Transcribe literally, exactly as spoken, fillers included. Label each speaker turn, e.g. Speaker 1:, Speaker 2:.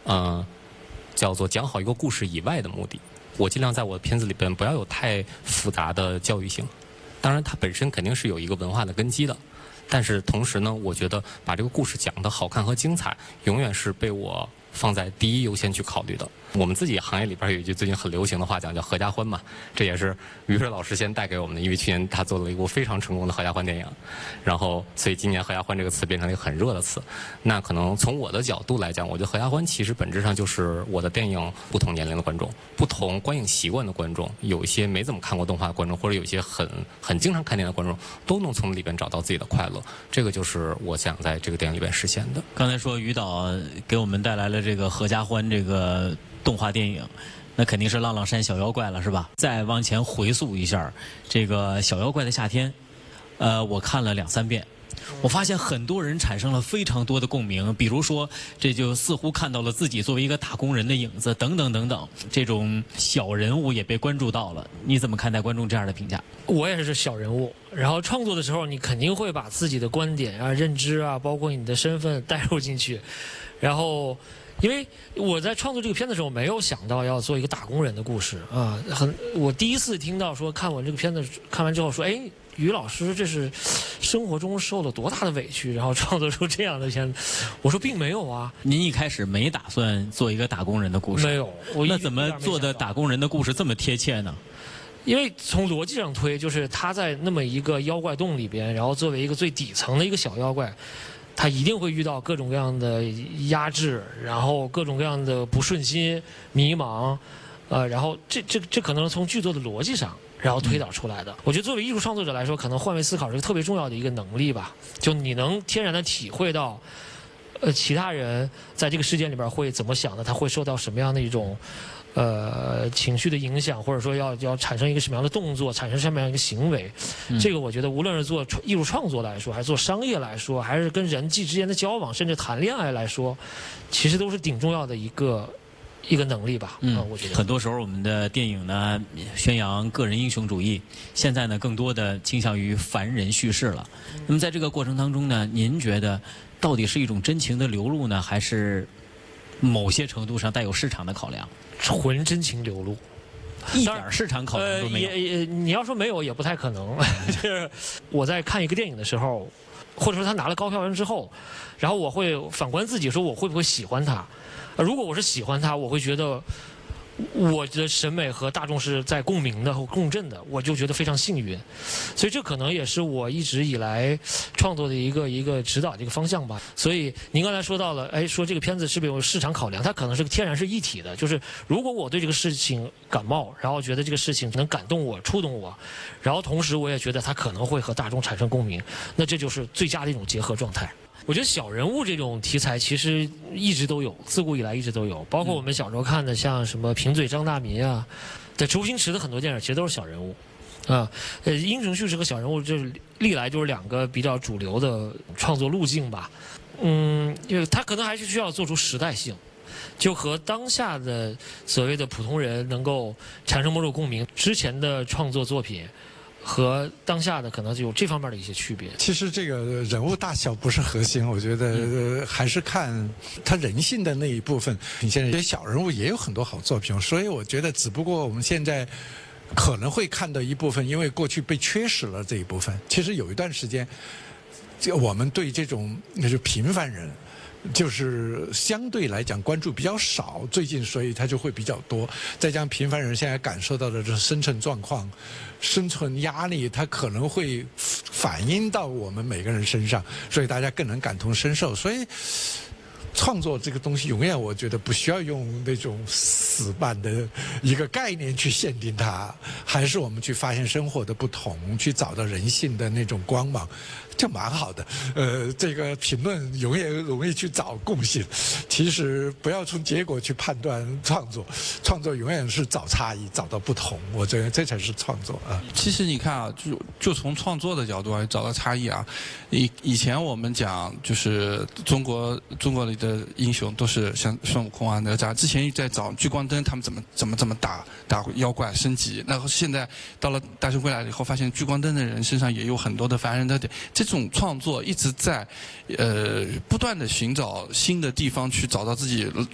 Speaker 1: 呃，叫做讲好一个故事以外的目的。我尽量在我的片子里边不要有太复杂的教育性，当然它本身肯定是有一个文化的根基的，但是同时呢，我觉得把这个故事讲得好看和精彩，永远是被我放在第一优先去考虑的。我们自己行业里边有一句最近很流行的话讲，叫合家欢嘛，这也是于水老师先带给我们的，因为去年他做了一部非常成功的合家欢电影，然后所以今年合家欢这个词变成了一个很热的词。那可能从我的角度来讲，我觉得合家欢其实本质上就是我的电影不同年龄的观众，不同观影习惯的观众，有一些没怎么看过动画的观众，或者有一些很很经常看电影的观众，都能从里边找到自己的快乐。这个就是我想在这个电影里边实现的。
Speaker 2: 刚才说于导给我们带来了这个合家欢这个动画电影，那肯定是浪浪山小妖怪了，是吧？再往前回溯一下，这个小妖怪的夏天，呃，我看了两三遍，我发现很多人产生了非常多的共鸣，比如说，这就似乎看到了自己作为一个打工人的影子，等等等等，这种小人物也被关注到了。你怎么看待观众这样的评价？
Speaker 3: 我也是小人物，然后创作的时候，你肯定会把自己的观点啊、认知啊，包括你的身份带入进去，然后。因为我在创作这个片子的时候，没有想到要做一个打工人的故事啊。很，我第一次听到说看完这个片子，看完之后说，哎，于老师这是生活中受了多大的委屈，然后创作出这样的片子。我说并没有啊。
Speaker 2: 您一开始没打算做一个打工人的故事？
Speaker 3: 没有。我
Speaker 2: 那怎么做的打工人的故事这么贴切呢？
Speaker 3: 因为从逻辑上推，就是他在那么一个妖怪洞里边，然后作为一个最底层的一个小妖怪。他一定会遇到各种各样的压制，然后各种各样的不顺心、迷茫，呃，然后这这这可能从剧作的逻辑上，然后推导出来的。嗯、我觉得作为艺术创作者来说，可能换位思考是个特别重要的一个能力吧。就你能天然的体会到，呃，其他人在这个事件里边会怎么想的，他会受到什么样的一种。呃，情绪的影响，或者说要要产生一个什么样的动作，产生什么样一个行为，嗯、这个我觉得无论是做艺术创作来说，还是做商业来说，还是跟人际之间的交往，甚至谈恋爱来说，其实都是挺重要的一个一个能力吧。嗯，呃、我觉得
Speaker 2: 很多时候我们的电影呢宣扬个人英雄主义，现在呢更多的倾向于凡人叙事了。嗯、那么在这个过程当中呢，您觉得到底是一种真情的流露呢，还是某些程度上带有市场的考量？
Speaker 3: 纯真情流露，
Speaker 2: 一点市场考量都没有。
Speaker 3: 呃、也也你要说没有也不太可能。就是我在看一个电影的时候，或者说他拿了高票房之后，然后我会反观自己，说我会不会喜欢他？如果我是喜欢他，我会觉得我的审美和大众是在共鸣的和共振的，我就觉得非常幸运。所以这可能也是我一直以来创作的一个一个指导的一个方向吧。所以您刚才说到了，哎，说这个片子是不是有市场考量？它可能是个天然是一体的，就是如果我对这个事情感冒，然后觉得这个事情能感动我、触动我，然后同时我也觉得它可能会和大众产生共鸣，那这就是最佳的一种结合状态。我觉得小人物这种题材其实一直都有，自古以来一直都有，包括我们小时候看的像什么贫嘴张大民啊，在周星驰的很多电影其实都是小人物，啊，呃，英雄叙事和小人物就是历来就是两个比较主流的创作路径吧，嗯，因为它可能还是需要做出时代性，就和当下的所谓的普通人能够产生某种共鸣，之前的创作作品。和当下的可能就有这方面的一些区别。
Speaker 4: 其实这个人物大小不是核心，我觉得、呃、还是看他人性的那一部分。你现在这些小人物也有很多好作品，所以我觉得只不过我们现在可能会看到一部分，因为过去被缺失了这一部分。其实有一段时间，这我们对这种那是平凡人。就是相对来讲关注比较少，最近所以它就会比较多。再加上平凡人现在感受到的这生存状况、生存压力，它可能会反映到我们每个人身上，所以大家更能感同身受。所以创作这个东西，永远我觉得不需要用那种死板的一个概念去限定它，还是我们去发现生活的不同，去找到人性的那种光芒。就蛮好的，呃，这个评论永远容易去找共性，其实不要从结果去判断创作，创作永远是找差异，找到不同，我觉得这才是创作啊。
Speaker 5: 其实你看啊，就就从创作的角度来找到差异啊，以以前我们讲就是中国中国里的英雄都是像孙悟空啊、哪吒，之前在找聚光灯他们怎么怎么怎么打打妖怪升级，然后现在到了大圣归来以后，发现聚光灯的人身上也有很多的凡人的点，这种创作一直在，呃，不断的寻找新的地方去找到自己